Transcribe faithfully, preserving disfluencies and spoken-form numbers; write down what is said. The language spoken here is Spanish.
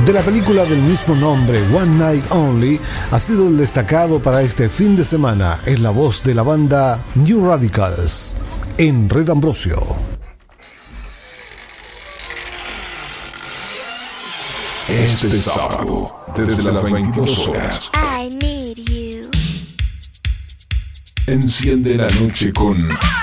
de la película del mismo nombre, One Night Only, ha sido el destacado para este fin de semana en la voz de la banda New Radicals, en Red Ambrosio. Este sábado, desde las veintidós horas, I need you. enciende la noche con